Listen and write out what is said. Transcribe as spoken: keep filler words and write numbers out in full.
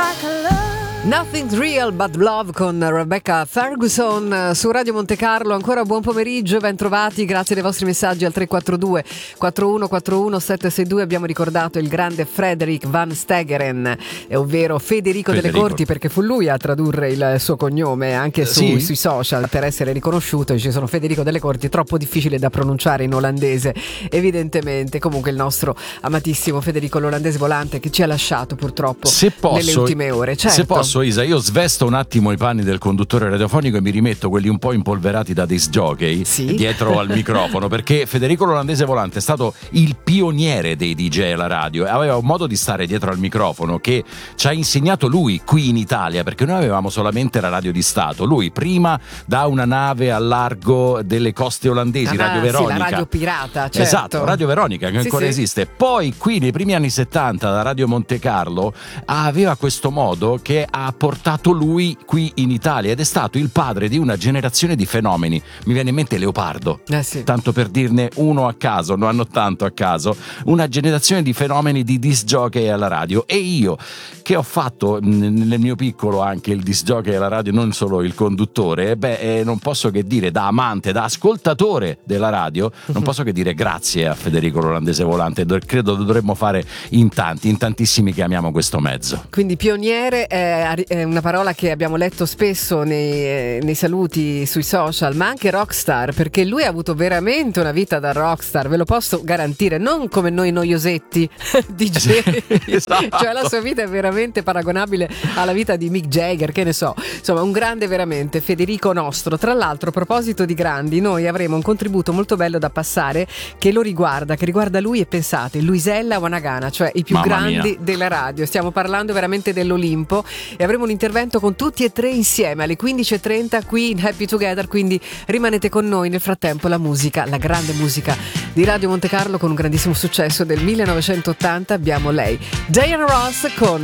Nothing's Real But Love con Rebecca Ferguson su Radio Monte Carlo. Ancora buon pomeriggio, ben trovati, grazie dei vostri messaggi al tre quattro due quattro uno quattro uno sette sei due. Abbiamo ricordato il grande Frederik van Stegeren, ovvero Federico, Federico delle Corti, perché fu lui a tradurre il suo cognome anche su, sì? sui social per essere riconosciuto. Ci sono Federico delle Corti, troppo difficile da pronunciare in olandese evidentemente. Comunque il nostro amatissimo Federico, l'olandese volante, che ci ha lasciato purtroppo se posso, nelle ultime ore. Certo. Se posso, Isa, io svesto un attimo i panni del conduttore radiofonico e mi rimetto quelli un po' impolverati da disc jockey, sì? dietro al microfono, perché Federico l'olandese volante è stato il pioniere dei D J alla radio e aveva un modo di stare dietro al microfono che ci ha insegnato lui qui in Italia, perché noi avevamo solamente la radio di Stato. Lui prima da una nave al largo delle coste olandesi, ah, Radio Veronica, sì, la radio pirata, certo. Esatto, Radio Veronica, che sì, ancora sì. esiste. Poi qui nei primi anni settanta la Radio Monte Carlo aveva questo modo che ha portato lui qui in Italia ed è stato il padre di una generazione di fenomeni. Mi viene in mente Leopardo, eh sì. tanto per dirne uno a caso, non hanno tanto a caso, una generazione di fenomeni di disc jockey alla radio. E io che ho fatto nel mio piccolo anche il disc jockey alla radio, non solo il conduttore, beh eh, non posso che dire, da amante, da ascoltatore della radio, non posso che dire grazie a Federico l'olandese volante. Credo lo dovremmo fare in tanti, in tantissimi che amiamo questo mezzo. Quindi pioniere è è una parola che abbiamo letto spesso nei, nei saluti sui social, ma anche rockstar, perché lui ha avuto veramente una vita da rockstar, ve lo posso garantire, non come noi noiosetti D J, esatto. Cioè la sua vita è veramente paragonabile alla vita di Mick Jagger, che ne so, insomma un grande veramente, Federico nostro. Tra l'altro, a proposito di grandi, noi avremo un contributo molto bello da passare che lo riguarda, che riguarda lui, e pensate, Luisella Wanagana, cioè i più Mamma grandi mia. della radio. Stiamo parlando veramente dell'Olimpo e avremo un intervento con tutti e tre insieme alle quindici e trenta qui in Happy Together, quindi rimanete con noi. Nel frattempo la musica, la grande musica di Radio Monte Carlo con un grandissimo successo del millenovecentottanta, abbiamo lei, Diana Ross con